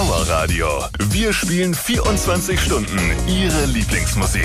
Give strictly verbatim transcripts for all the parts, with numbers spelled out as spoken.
Power Radio. Wir spielen vierundzwanzig Stunden Ihre Lieblingsmusik.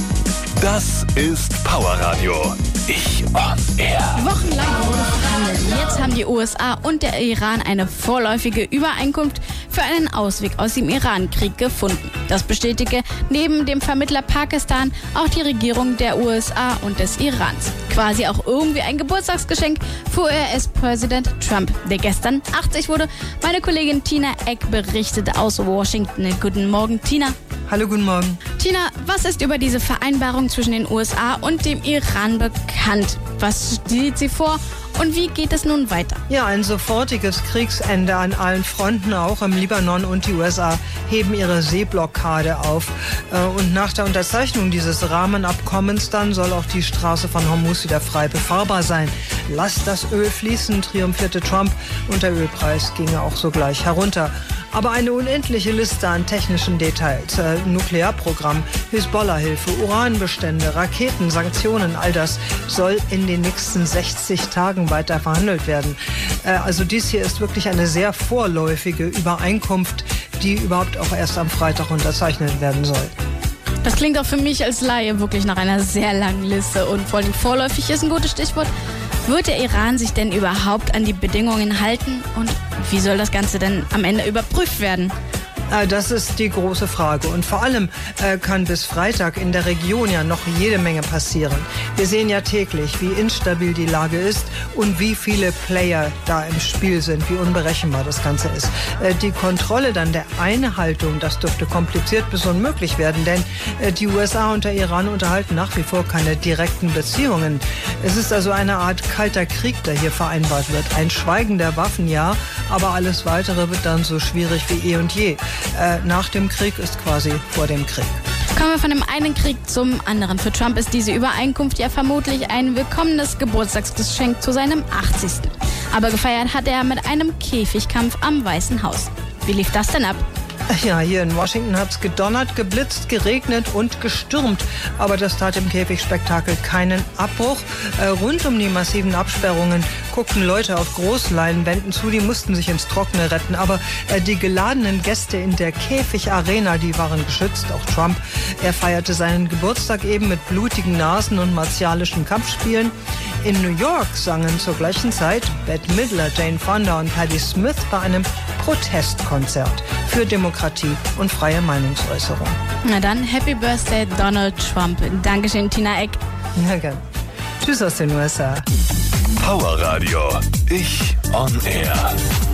Das ist Power Radio. Ich on Air. Wochenlang wurde verhandelt. Jetzt haben die U S A und der Iran eine vorläufige Übereinkunft für einen Ausweg aus dem Iran-Krieg gefunden. Das bestätige neben dem Vermittler Pakistan auch die Regierung der U S A und des Irans. Quasi auch irgendwie ein Geburtstagsgeschenk für U S-Präsident Trump, der gestern achtzig wurde. Meine Kollegin Tina Eck berichtet aus Washington. Guten Morgen, Tina. Hallo, guten Morgen. Tina, was ist über diese Vereinbarung zwischen den U S A und dem Iran bekannt? Was sieht sie vor und wie geht es nun weiter? Ja, ein sofortiges Kriegsende an allen Fronten, auch im Libanon, und die U S A heben ihre Seeblockade auf. Und nach der Unterzeichnung dieses Rahmenabkommens dann soll auch die Straße von Hormuz wieder frei befahrbar sein. Lasst das Öl fließen, triumphierte Trump, und der Ölpreis ginge auch sogleich herunter. Aber eine unendliche Liste an technischen Details, äh, Nuklearprogramm, Hisbollah-Hilfe, Uranbestände, Raketen, Sanktionen, all das soll in den nächsten sechzig Tagen weiter verhandelt werden. Äh, also dies hier ist wirklich eine sehr vorläufige Übereinkunft, die überhaupt auch erst am Freitag unterzeichnet werden soll. Das klingt auch für mich als Laie wirklich nach einer sehr langen Liste, und vor allem vorläufig ist ein gutes Stichwort. Wird der Iran sich denn überhaupt an die Bedingungen halten, und wie soll das Ganze denn am Ende überprüft werden? Das ist die große Frage. Und vor allem äh, kann bis Freitag in der Region ja noch jede Menge passieren. Wir sehen ja täglich, wie instabil die Lage ist und wie viele Player da im Spiel sind, wie unberechenbar das Ganze ist. Äh, die Kontrolle dann der Einhaltung, das dürfte kompliziert bis unmöglich werden, denn äh, die U S A und der Iran unterhalten nach wie vor keine direkten Beziehungen. Es ist also eine Art kalter Krieg, der hier vereinbart wird. Ein Schweigen der Waffen, ja, aber alles Weitere wird dann so schwierig wie eh und je. Äh, nach dem Krieg ist quasi vor dem Krieg. Kommen wir von dem einen Krieg zum anderen. Für Trump ist diese Übereinkunft ja vermutlich ein willkommenes Geburtstagsgeschenk zu seinem achtzigsten Aber gefeiert hat er mit einem Käfigkampf am Weißen Haus. Wie lief das denn ab? Ja, hier in Washington hat es gedonnert, geblitzt, geregnet und gestürmt. Aber das tat dem Käfigspektakel keinen Abbruch. Äh, rund um die massiven Absperrungen guckten Leute auf Großleinwänden zu, die mussten sich ins Trockene retten. Aber äh, die geladenen Gäste in der Käfigarena, die waren geschützt. Auch Trump, er feierte seinen Geburtstag eben mit blutigen Nasen und martialischen Kampfspielen. In New York sangen zur gleichen Zeit Bette Midler, Jane Fonda und Patti Smith bei einem Protestkonzert für Demokratie und freie Meinungsäußerung. Na dann, Happy Birthday Donald Trump. Dankeschön, Tina Eck. Ja, gern. Tschüss aus den U S A. Power Radio. Ich on Air.